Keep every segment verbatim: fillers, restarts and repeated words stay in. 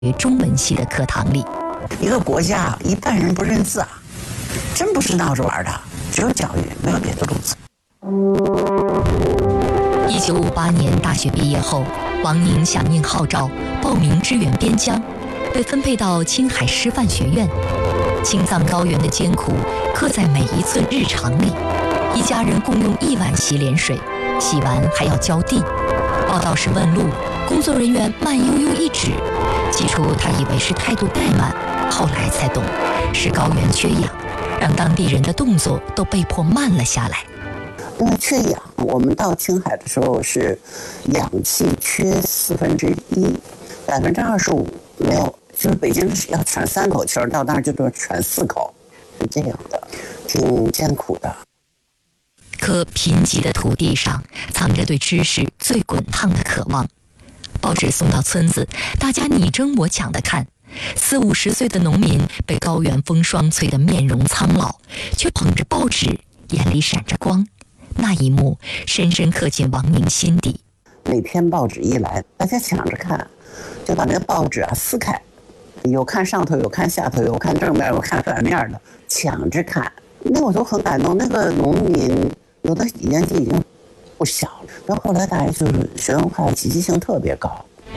中文系的课堂里。 一个国家一半人不认字啊，真不是闹着玩的，只有教育，没有别的路子。 一九五八年大学毕业后，王宁响应号召报名支援边疆，被分配到青海师范学院。青藏高原的艰苦刻在每一寸日常里，一家人共用一碗洗脸水，洗完还要浇地。报到时问路，工作人员慢悠悠一指，起初他以为是态度怠慢，后来才懂是高原缺氧，让当地人的动作都被迫慢了下来。 因为缺氧，我们到青海的时候是氧气缺四分之一，百分之二十五没有，就是北京是要喘三口气儿，到那儿就得喘四口，是这样的，挺艰苦的。 可贫瘠的土地上藏着对知识最滚烫的渴望。报纸送到村子，大家你争我抢的看。四五十岁的农民被高原风霜吹得面容苍老，却捧着报纸，眼里闪着光。那一幕深深刻进王宁心底。 每天报纸一来，大家抢着看，就把那个报纸啊撕开，有看上头，有看下头，有看正面，有看反面的，抢着看。那我就很感动。那个农民有的年纪已经不小了，到后来大家就是学文化积极性特别高。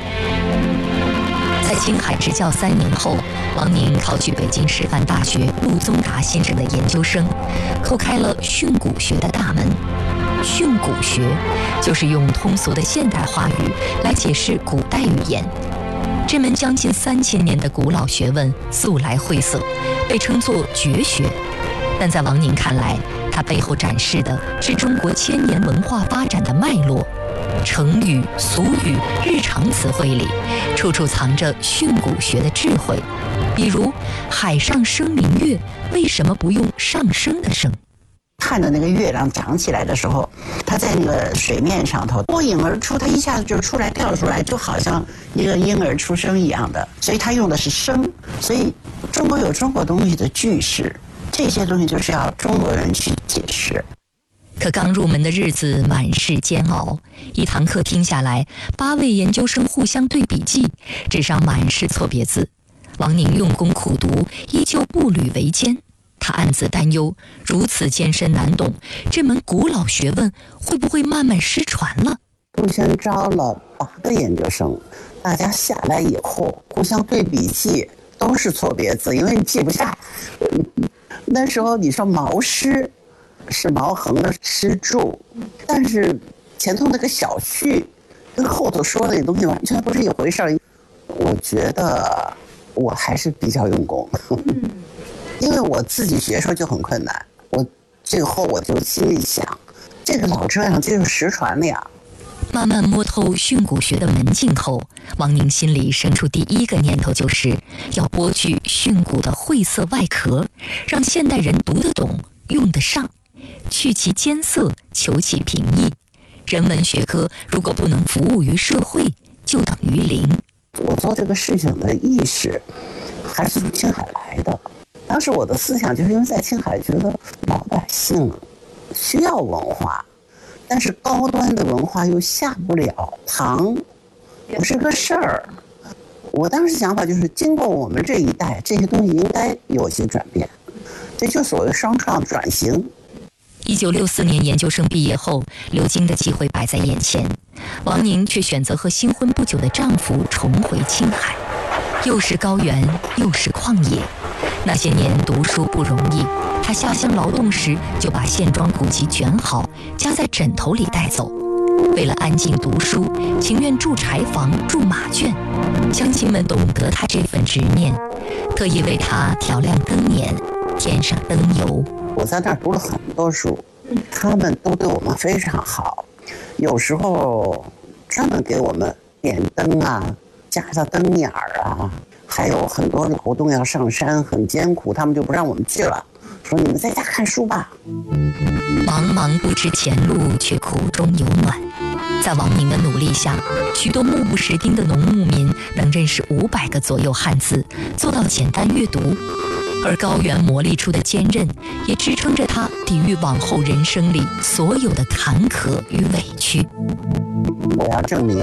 在青海执教三年后，王宁考取北京师范大学陆宗达先生的研究生，叩开了训诂学的大门。训诂学就是用通俗的现代话语来解释古代语言。这门将近三千年的古老学问素来晦涩，被称作绝学。但在王宁看来，它背后展示的是中国千年文化发展的脉络。成语、俗语、日常词汇里，处处藏着训诂学的智慧。比如“海上生明月”，为什么不用上升的升？ 看着那个月亮长起来的时候，它在那个水面上头脱颖而出，它一下子就出来跳出来，就好像一个婴儿出生一样的。所以它用的是升。所以中国有中国东西的句式，这些东西就是要中国人去解释。 可刚入门的日子满是煎熬，一堂课听下来，八位研究生互相对笔记，纸上满是错别字。王宁用功苦读，依旧步履维艰。他暗自担忧，如此艰深难懂，这门古老学问会不会慢慢失传了？ 陆先招了八个研究生，大家下来以后互相对笔记，都是错别字，因为你记不下。那时候你说毛诗是毛横的诗注，但是前头那个小序跟后头说的东西完全不是一回事儿。我觉得我还是比较用功，因为我自己学说就很困难。我最后我就心里想，这个老这样这就是实传了呀。 慢慢摸透训诂学的门径后，王宁心里生出第一个念头，就是要剥去训诂的晦涩外壳，让现代人读得懂、用得上，去其艰涩，求其平易。人文学科如果不能服务于社会，就等于零。 我做这个事情的意识还是从青海来的。当时我的思想就是因为在青海觉得老百姓需要文化，但是高端的文化又下不了堂，不是个事儿。我当时想法就是，经过我们这一代，这些东西应该有些转变，这就所谓双创转型。 一九六四年研究生毕业后，留京的机会摆在眼前，王宁却选择和新婚不久的丈夫重回青海。又是高原，又是旷野，那些年读书不容易。她下乡劳动时，就把线装古籍卷好，夹在枕头里带走。为了安静读书，情愿住柴房、住马圈。乡亲们懂得她这份执念，特意为她调亮灯年，添上灯油。 我在那儿读了很多书，他们都对我们非常好，有时候专门给我们点灯啊，加上灯眼儿啊，还有很多劳动要上山，很艰苦，他们就不让我们去了，说你们在家看书吧。 茫茫不知前路，却苦中有暖。在王宁的努力下，许多目不识丁的农牧民能认识五百个左右汉字，做到简单阅读。而高原磨砺出的坚韧，也支撑着他抵御往后人生里所有的坎坷与委屈。 我要证明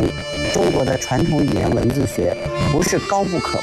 中国的传统语言文字学不是高不可